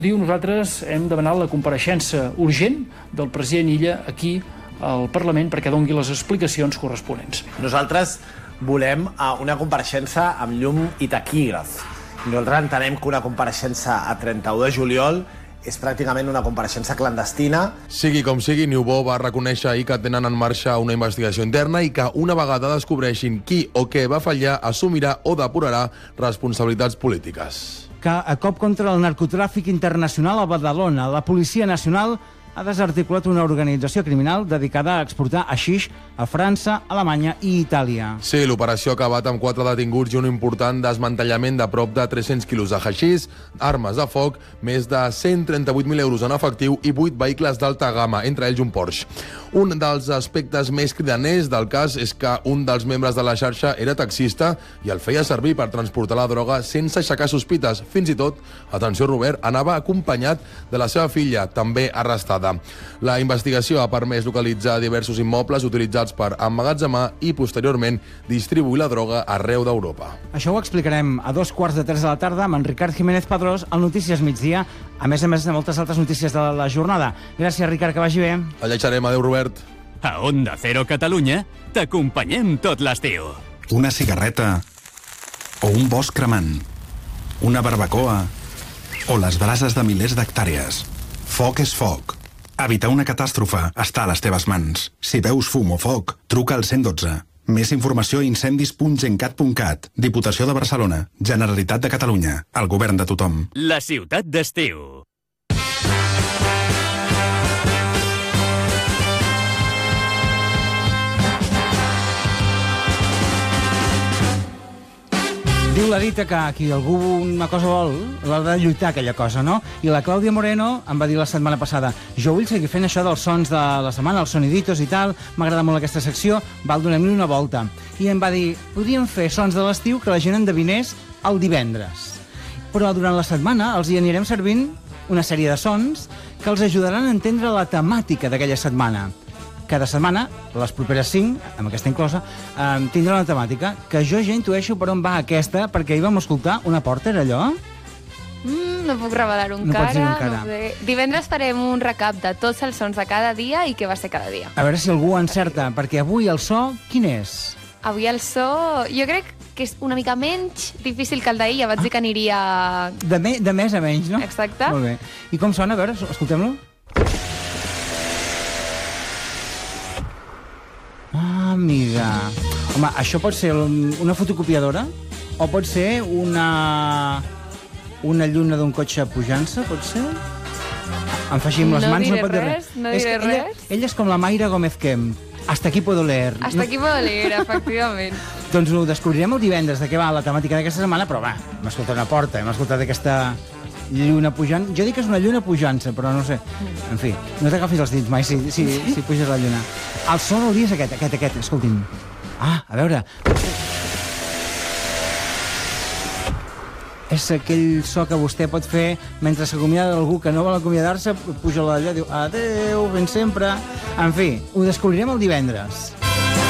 Nosaltres hem demanat la compareixença urgent del president Illa aquí al Parlament perquè doni les explicacions corresponents. Nosaltres volem una compareixença amb llum i taquígraf. Nosaltres entenem que una compareixença a 31 de juliol és pràcticament una compareixença clandestina. Sigui com sigui, Niubó va reconèixer ahir que tenen en marxa una investigació interna i que una vegada descobreixin qui o què va fallar, assumirà o depurarà responsabilitats polítiques. Que a cop contra el narcotràfic internacional a Badalona, la Policia Nacional ha desarticulat una organització criminal dedicada a exportar haixix a França, Alemanya i Itàlia. Sí, l'operació ha acabat amb 4 detinguts i un important desmantellament de prop de 300 quilos de haixix, armes de foc, més de 138.000 euros en efectiu i 8 vehicles d'alta gamma, entre ells un Porsche. Un dels aspectes més cridaners del cas és que un dels membres de la xarxa era taxista i el feia servir per transportar la droga sense aixecar sospites. Fins i tot, atenció Robert, anava acompanyat de la seva filla, també arrestada. La investigació ha permès localitzar diversos immobles utilitzats per emmagatzemar i, posteriorment, distribuir la droga arreu d'Europa. Això ho explicarem a 2:15 de la tarda amb en Ricard Jiménez Padrós al Notícies Migdia, a més de moltes altres notícies de la jornada. Gràcies, Ricard, que vagi bé. Allà hi serem. Adéu, Robert. A Onda Cero Catalunya t'acompanyem tot l'estiu. Una cigarreta o un bosc cremant, una barbacoa o les brases de milers d'hectàrees. Foc és foc. Evitar una catàstrofe està a les teves mans. Si veus fum o foc, truca al 112. Més informació a incendis.gencat.cat. Diputació de Barcelona. Generalitat de Catalunya. El govern de tothom. La ciutat d'estiu. Diu la Dita que aquí algú una cosa vol, l'ha de lluitar aquella cosa, no? I la Clàudia Moreno em va dir la setmana passada: jo vull seguir fent això dels sons de la setmana, els soniditos i tal, m'agrada molt aquesta secció, val, donem-li una volta. I em va dir, podríem fer sons de l'estiu que la gent endevinés el divendres. Però durant la setmana els hi anirem servint una sèrie de sons que els ajudaran a entendre la temàtica d'aquella setmana. Cada setmana, les properes 5, amb aquesta inclosa, tindrà una temàtica que jo ja intueixo per on va aquesta, perquè hi vam escoltar una porta, era allò? No puc revelar-ho No pots dir encara. encara. No sé. Divendres farem un recap de tots els sons de cada dia i què va ser cada dia. A veure si algú encerta, perquè avui el so, quin és? Avui el so, jo crec que és una mica menys difícil que el d'ahir, ja vaig dir que aniria... De més a menys, no? Exacte. Molt bé. I com sona? A veure, escoltem-lo. Ah, amiga. Home, això pot ser una fotocopiadora o pot ser una lluna d'un cotxe pujant-se, pot ser? Em fa així amb les mans, no pot dir res. No diré res. Ella és com la Mayra Gómez Kemp. Hasta aquí puedo leer. Hasta aquí puedo leer, efectivament. Doncs ho descobrirem el divendres de què va la temàtica d'aquesta setmana, però va, hem escoltat una porta, hem escoltat aquesta lluna pujant. Jo dic que és una lluna pujant-se, però no sé. En fi, no t'agafis els dits mai si puges la lluna. El so del dia és aquest, escolti'm. Ah, a veure. És aquell so que vostè pot fer mentre s'acomiada d'algú que no vol acomiadar-se, puja la d'allò i diu adeu, ben sempre. En fi, ho descobrirem el divendres.